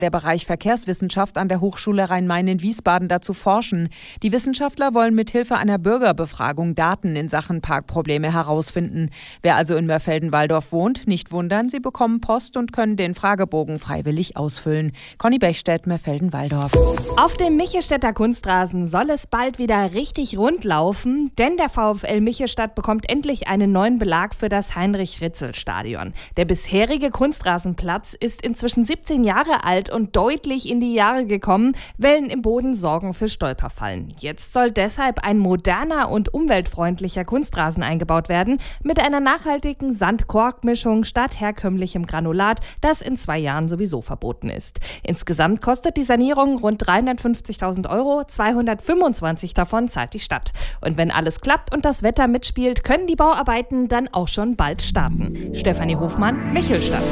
der Bereich Verkehrswissenschaft an der Hochschule Rhein-Main in Wiesbaden dazu forschen. Die Wissenschaftler wollen mithilfe einer Bürgerbefragung Daten in Sachen Parkprobleme herausfinden. Wer also in Mörfelden-Walldorf wohnt, nicht wundern, sie bekommen Post und können den Fragebogen freiwillig ausfüllen. Conny Bechstedt, Mörfelden-Walldorf. Auf dem Michelstädter Kunstrasen soll es bald wieder richtig rund laufen, denn der VfL Michelstadt bekommt endlich einen neuen Belag für das Heinrich-Ritzel-Stadion. Der bisherige Kunstrasenplatz ist inzwischen 17 Jahre alt und deutlich in die Jahre gekommen. Wellen im Boden sorgen für Stolperfallen. Jetzt soll deshalb ein moderner und umweltfreundlicher Kunstrasen eingebaut werden, mit einer nachhaltigen Sand-Kork-Mischung statt herkömmlichem Granulat, das in 2 Jahren sowieso verboten ist. Insgesamt kostet die Sanierung rund 350.000 €, 225 davon zahlt die Stadt. Und wenn alles klappt und das Wetter mitspielt, können die Bauarbeiten dann auch schon bald starten. Stefanie Hofmann, Michelstadt.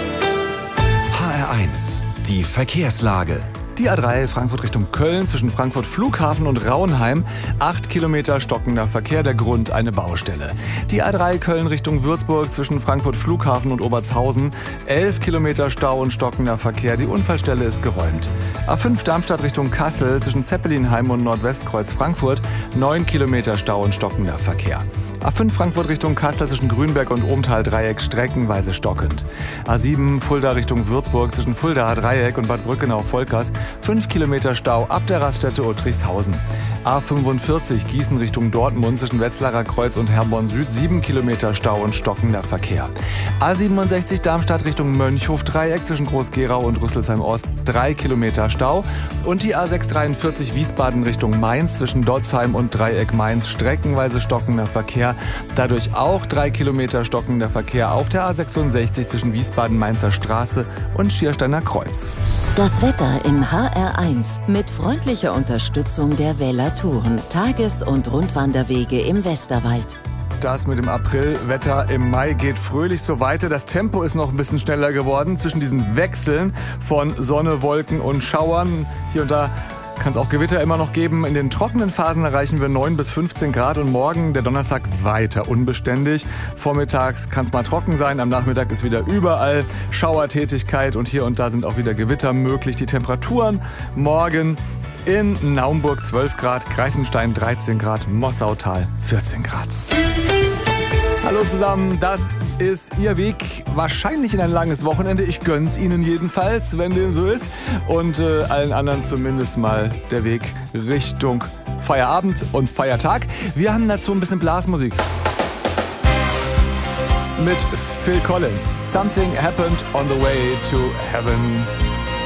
HR1, die Verkehrslage. Die A3 Frankfurt Richtung Köln zwischen Frankfurt Flughafen und Rauenheim. 8 Kilometer stockender Verkehr, der Grund eine Baustelle. Die A3 Köln Richtung Würzburg zwischen Frankfurt Flughafen und Obertshausen. 11 Kilometer Stau und stockender Verkehr, die Unfallstelle ist geräumt. A5 Darmstadt Richtung Kassel zwischen Zeppelinheim und Nordwestkreuz Frankfurt. 9 Kilometer Stau und stockender Verkehr. A5 Frankfurt Richtung Kassel zwischen Grünberg und Ohmtal-Dreieck streckenweise stockend. A7 Fulda Richtung Würzburg zwischen Fuldaer Dreieck und Bad Brückenau-Volkers 5 Kilometer Stau ab der Raststätte Uttrichshausen. A45 Gießen Richtung Dortmund zwischen Wetzlarer Kreuz und Herborn Süd 7 Kilometer Stau und stockender Verkehr. A67 Darmstadt Richtung Mönchhof-Dreieck zwischen Groß-Gerau und Rüsselsheim-Ost 3 Kilometer Stau. Und die A643 Wiesbaden Richtung Mainz zwischen Dotzheim und Dreieck Mainz streckenweise stockender Verkehr. Dadurch auch 3 Kilometer stockender Verkehr auf der A66 zwischen Wiesbaden-Mainzer Straße und Schiersteiner Kreuz. Das Wetter in HR1 mit freundlicher Unterstützung der Weller Touren. Tages- und Rundwanderwege im Westerwald. Das mit dem Aprilwetter im Mai geht fröhlich so weiter. Das Tempo ist noch ein bisschen schneller geworden zwischen diesen Wechseln von Sonne, Wolken und Schauern. Hier und da kann es auch Gewitter immer noch geben. In den trockenen Phasen erreichen wir 9 bis 15 Grad und morgen, der Donnerstag, weiter unbeständig. Vormittags kann es mal trocken sein, am Nachmittag ist wieder überall Schauertätigkeit und hier und da sind auch wieder Gewitter möglich. Die Temperaturen morgen in Naumburg 12 Grad, Greifenstein 13 Grad, Mossautal 14 Grad. Hallo zusammen, das ist Ihr Weg wahrscheinlich in ein langes Wochenende. Ich gönn's Ihnen jedenfalls, wenn dem so ist. Und allen anderen zumindest mal der Weg Richtung Feierabend und Feiertag. Wir haben dazu ein bisschen Blasmusik. Mit Phil Collins. Something happened on the way to heaven.